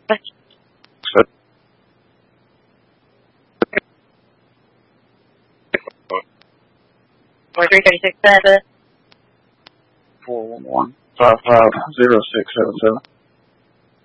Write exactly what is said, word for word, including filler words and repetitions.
Four three thirty six seven. Four one one five five zero six seven seven.